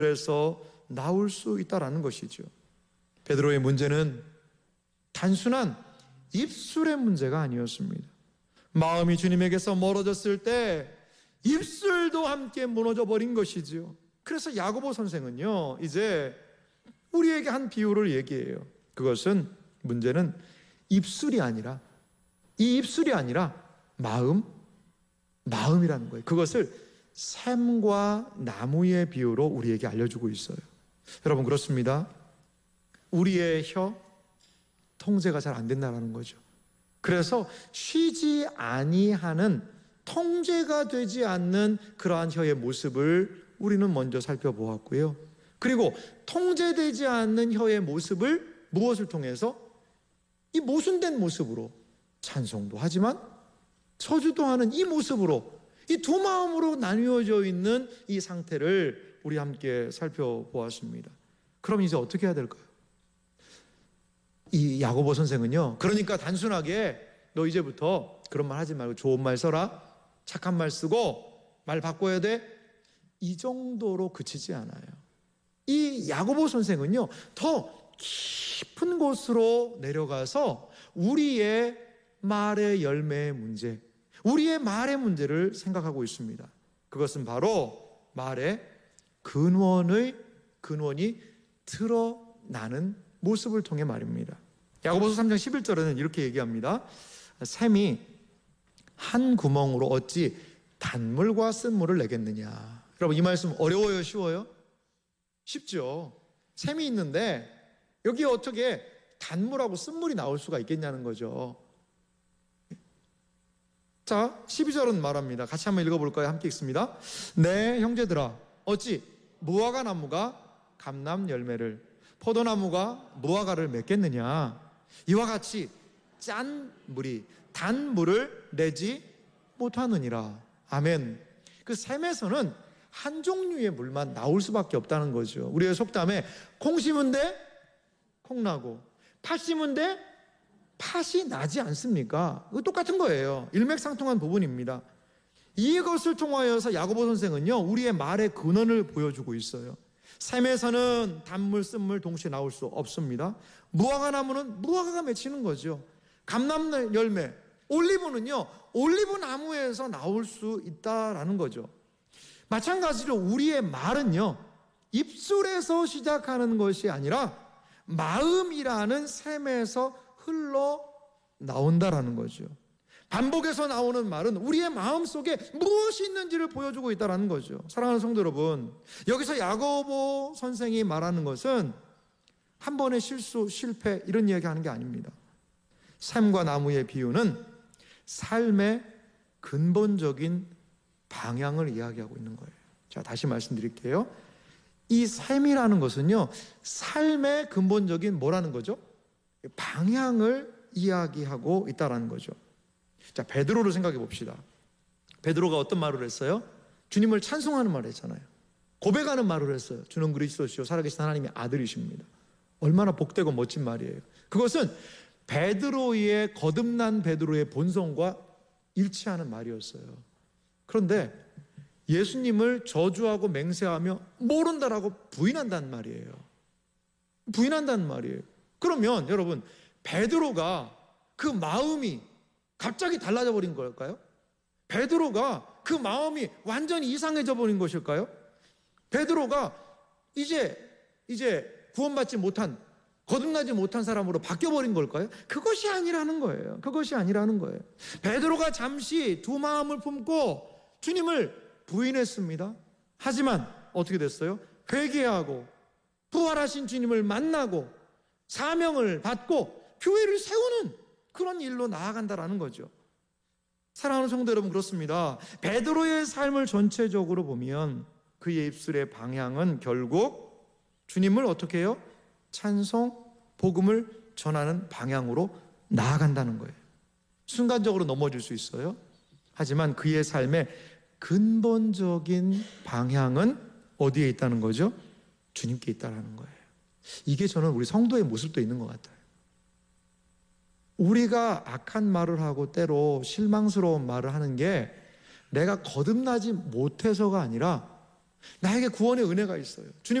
그래서 나올 수 있다라는 것이죠. 베드로의 문제는 단순한 입술의 문제가 아니었습니다. 마음이 주님에게서 멀어졌을 때 입술도 함께 무너져 버린 것이지요. 그래서 야고보 선생은요, 이제 우리에게 한 비유를 얘기해요. 그것은 문제는 입술이 아니라, 이 입술이 아니라 마음이라는 거예요. 그것을 샘과 나무의 비유로 우리에게 알려주고 있어요. 여러분, 그렇습니다. 우리의 혀 통제가 잘 안 된다는 거죠. 그래서 쉬지 아니하는, 통제가 되지 않는 그러한 혀의 모습을 우리는 먼저 살펴보았고요. 그리고 통제되지 않는 혀의 모습을 무엇을 통해서? 이 모순된 모습으로 찬송도 하지만 저주도 하는 이 모습으로, 이 두 마음으로 나뉘어져 있는 이 상태를 우리 함께 살펴보았습니다. 그럼 이제 어떻게 해야 될까요? 이 야고보 선생은요, 그러니까 단순하게 너 이제부터 그런 말 하지 말고 좋은 말 써라, 착한 말 쓰고 말 바꿔야 돼, 이 정도로 그치지 않아요. 이 야고보 선생은요, 더 깊은 곳으로 내려가서 우리의 말의 열매의 문제, 우리의 말의 문제를 생각하고 있습니다. 그것은 바로 말의 근원이 드러나는 모습을 통해 말입니다. 야고보서 3장 11절에는 이렇게 얘기합니다. 샘이 한 구멍으로 어찌 단물과 쓴물을 내겠느냐. 여러분, 이 말씀 어려워요, 쉬워요? 쉽죠. 샘이 있는데 여기 어떻게 단물하고 쓴물이 나올 수가 있겠냐는 거죠. 자, 12절은 말합니다. 같이 한번 읽어볼까요? 함께 읽습니다. 네, 형제들아, 어찌 무화과 나무가 감람 열매를, 포도나무가 무화과를 맺겠느냐. 이와 같이 짠 물이 단물을 내지 못하느니라. 아멘. 그 샘에서는 한 종류의 물만 나올 수밖에 없다는 거죠. 우리의 속담에 콩 심은 데 콩 나고 팥 심은 데 팥이 나지 않습니까? 똑같은 거예요. 일맥상통한 부분입니다. 이것을 통하여서 야고보 선생은요, 우리의 말의 근원을 보여주고 있어요. 샘에서는 단물, 쓴물 동시에 나올 수 없습니다. 무화과 나무는 무화과가 맺히는 거죠. 감람 열매, 올리브는요, 올리브 나무에서 나올 수 있다라는 거죠. 마찬가지로 우리의 말은요, 입술에서 시작하는 것이 아니라 마음이라는 샘에서 흘러나온다라는 거죠. 반복해서 나오는 말은 우리의 마음 속에 무엇이 있는지를 보여주고 있다는 거죠. 사랑하는 성도 여러분, 여기서 야고보 선생이 말하는 것은 한 번의 실수, 실패 이런 이야기하는 게 아닙니다. 샘과 나무의 비유는 삶의 근본적인 방향을 이야기하고 있는 거예요. 자, 다시 말씀드릴게요. 이 샘이라는 것은요, 삶의 근본적인 뭐라는 거죠? 방향을 이야기하고 있다는 거죠. 자, 베드로를 생각해 봅시다. 베드로가 어떤 말을 했어요? 주님을 찬송하는 말을 했잖아요. 고백하는 말을 했어요. 주는 그리스도시요 살아계신 하나님의 아들이십니다. 얼마나 복되고 멋진 말이에요. 그것은 베드로의, 거듭난 베드로의 본성과 일치하는 말이었어요. 그런데 예수님을 저주하고 맹세하며 모른다라고 부인한다는 말이에요. 부인한다는 말이에요. 그러면 여러분, 베드로가 그 마음이 갑자기 달라져 버린 걸까요? 베드로가 그 마음이 완전히 이상해져 버린 것일까요? 베드로가 이제 구원받지 못한, 거듭나지 못한 사람으로 바뀌어버린 걸까요? 그것이 아니라는 거예요. 그것이 아니라는 거예요. 베드로가 잠시 두 마음을 품고 주님을 부인했습니다. 하지만 어떻게 됐어요? 회개하고 부활하신 주님을 만나고 사명을 받고 교회를 세우는 그런 일로 나아간다라는 거죠. 사랑하는 성도 여러분, 그렇습니다. 베드로의 삶을 전체적으로 보면 그의 입술의 방향은 결국 주님을 어떻게 해요? 찬송, 복음을 전하는 방향으로 나아간다는 거예요. 순간적으로 넘어질 수 있어요. 하지만 그의 삶의 근본적인 방향은 어디에 있다는 거죠? 주님께 있다는 거예요. 이게 저는 우리 성도의 모습도 있는 것 같아요. 우리가 악한 말을 하고 때로 실망스러운 말을 하는 게 내가 거듭나지 못해서가 아니라 나에게 구원의 은혜가 있어요. 주님